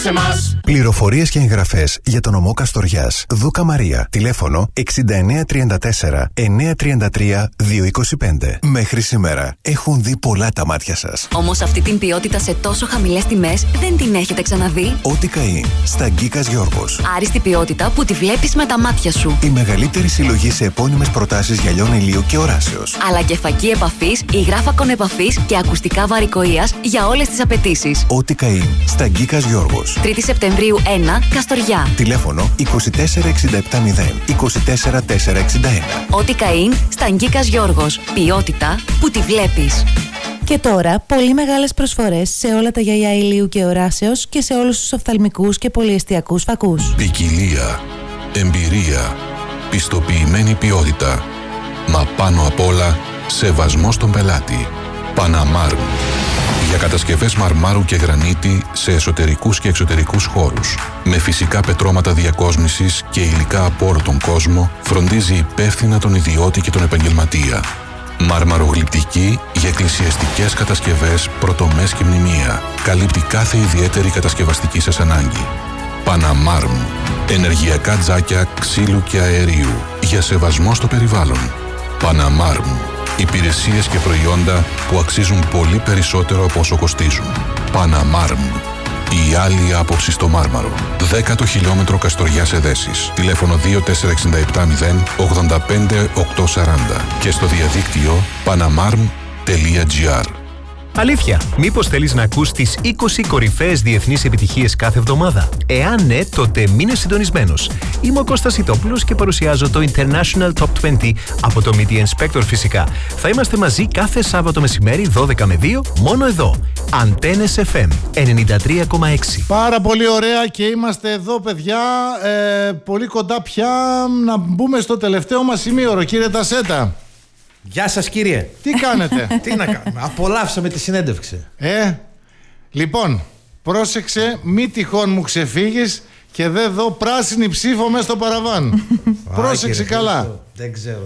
σε εμάς. Πληροφορίες και εγγραφές για τον νομό Καστοριάς. Δούκα Μαρία. Τηλέφωνο 6934 933 225. Μέχρι σήμερα έχουν δει πολλά τα μάτια σας. Όμως αυτή την ποιότητα σε τόσο χαμηλές τιμές δεν την έχετε ξαναδεί. Ότι καεί. Στα Γκίκας Γιώργος. Άριστη ποιότητα που τη βλέπεις με τα μάτια σου. Η μεγαλύτερη συλλογή σε επώνυμες προτάσεις γυαλιών ηλίου και οράσεως. Αλλά και φακή επαφής, υγράφακον επαφής και ακουστικά βαρικοείας για όλες τις απαιτήσεις. Ότι καεί. Στα Γκίκας Γιώργος. 3η Σεπτεμβρίου 1, Καστοριά. Τηλέφωνο 24670 24461. Ό,τι καΐν στα Γκίκας Γιώργος. Ποιότητα που τη βλέπεις. Και τώρα, πολύ μεγάλες προσφορές σε όλα τα γυαλιά ηλίου και οράσεως και σε όλους τους οφθαλμικούς και πολυεστιακούς φακούς. Ποικιλία, εμπειρία, πιστοποιημένη ποιότητα. Μα πάνω απ' όλα, σεβασμός στον πελάτη. Παναμάρμ. Για κατασκευές μαρμάρου και γρανίτη σε εσωτερικούς και εξωτερικούς χώρους. Με φυσικά πετρώματα διακόσμησης και υλικά από όλο τον κόσμο, φροντίζει υπεύθυνα τον ιδιώτη και τον επαγγελματία. Μαρμαρογλυπτική για εκκλησιαστικές κατασκευές, πρωτομές και μνημεία. Καλύπτει κάθε ιδιαίτερη κατασκευαστική σας ανάγκη. Παναμάρμ. Ενεργειακά τζάκια ξύλου και αερίου. Για σεβασμό στο περιβάλλον. Παναμάρμ. Υπηρεσίες και προϊόντα που αξίζουν πολύ περισσότερο από όσο κοστίζουν. Παναμάρμ. Η άλλη άποψη στο Μάρμαρο. 10ο χιλιόμετρο Καστοριάς Εδέσης. Τηλέφωνο 24670 85 840 και στο διαδίκτυο panamarm.gr. Αλήθεια, μήπως θέλεις να ακούς τις 20 κορυφαίες διεθνείς επιτυχίες κάθε εβδομάδα? Εάν ναι, τότε μείνε συντονισμένος. Είμαι ο Κώστας Ιτόπουλος και παρουσιάζω το International Top 20 από το Media Inspector φυσικά. Θα είμαστε μαζί κάθε Σάββατο μεσημέρι 12 με 2, μόνο εδώ. Αντένες FM 93,6. Πάρα πολύ ωραία και είμαστε εδώ, παιδιά, πολύ κοντά πια να μπούμε στο τελευταίο μας ημίωρο. Κύριε Τασέτα. Γεια σας, κύριε. Τι κάνετε? Τι να κάνουμε, απολαύσαμε τη συνέντευξη. Λοιπόν, πρόσεξε, μη τυχόν μου ξεφύγεις και δεν δω πράσινη ψήφο μέσα στο παραβάν. Πρόσεξε καλά. Δεν ξέρω.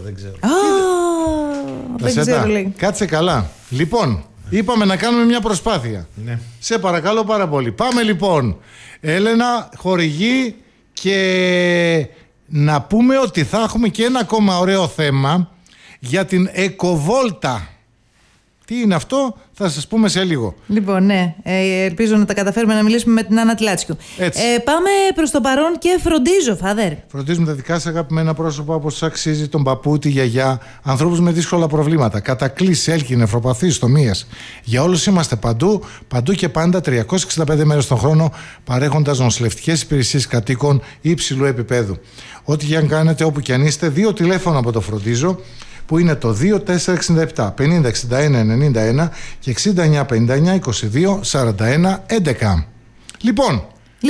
Δεν ξέρω, λέει. Κάτσε καλά. Λοιπόν, είπαμε να κάνουμε μια προσπάθεια. Ναι. Σε παρακαλώ πάρα πολύ. Πάμε λοιπόν. Έλενα χορηγεί και να πούμε ότι θα έχουμε και ένα ακόμα ωραίο θέμα για την Εκοβόλτα. Τι είναι αυτό, θα σας πούμε σε λίγο. Λοιπόν, ναι, ελπίζω να τα καταφέρουμε να μιλήσουμε με την Άννα Τλάτσιου. Πάμε προς το παρόν και φροντίζω, Φάδερ. Φροντίζουμε τα δικά σας αγαπημένα πρόσωπα όπως αξίζει, τον παππού, τη γιαγιά, ανθρώπους με δύσκολα προβλήματα, κατακλείσει, έλκη, νευροπαθείς, στομίες. Για όλους είμαστε παντού και πάντα 365 μέρες τον χρόνο, παρέχοντας νοσηλευτικές υπηρεσίες κατοίκων υψηλού επίπεδου. Ό,τι και αν κάνετε, όπου και αν είστε, 2 τηλέφωνα από το Φροντίζω, που είναι το 2467 50 61 91 και 69 59 22 41 11. Λοιπόν.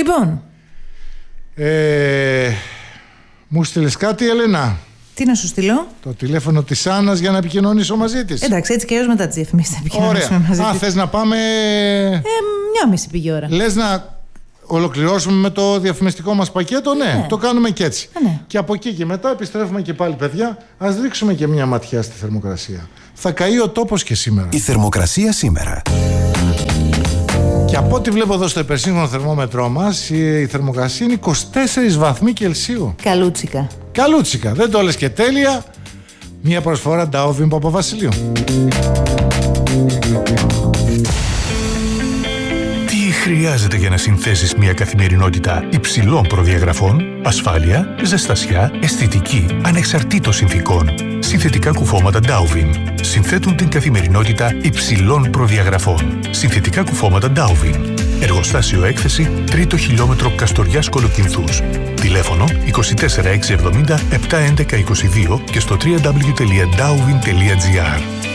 Μου στείλες κάτι, Έλενα? Τι να σου στείλω? Το τηλέφωνο της Άννας για να επικοινωνήσω μαζί της. Εντάξει, έτσι και έως μετά τις διαφημίσεις θα επικοινωνήσουμε μαζί της. Θες να πάμε... 1,5 πήγε ώρα. Λες να ολοκληρώσουμε με το διαφημιστικό μας πακέτο? Ναι, το κάνουμε και έτσι. Ναι. Και από εκεί και μετά επιστρέφουμε και πάλι, παιδιά. Ας ρίξουμε και μια ματιά στη θερμοκρασία. Θα καεί ο τόπος και σήμερα. Η θερμοκρασία σήμερα. Και από ό,τι βλέπω εδώ στο υπερσύγχρονο θερμόμετρό μας, η θερμοκρασία είναι 24 βαθμοί Κελσίου. Καλούτσικα. Δεν το λες και τέλεια. Μια προσφορά Ντάουβιν Παπαβασιλείου. Χρειάζεται για να συνθέσεις μια καθημερινότητα υψηλών προδιαγραφών, ασφάλεια, ζεστασιά, αισθητική, ανεξαρτήτως συνθηκών. Συνθετικά κουφώματα Dowvin συνθέτουν την καθημερινότητα υψηλών προδιαγραφών. Συνθετικά κουφώματα Dowvin. Εργοστάσιο έκθεση 3ο χιλιόμετρο Καστοριάς Κολοκυνθούς. Τηλέφωνο 24670 711 22 και στο www.dowvin.gr.